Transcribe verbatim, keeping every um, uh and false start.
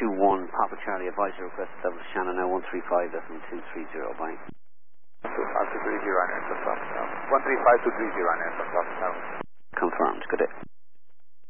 two one, Papa Charlie, advisor request level Shannon now one three five, that's one two three zero, bye. two five two three zero on aircraft office now. one three five two three zero on aircraft office now. Confirmed, good day.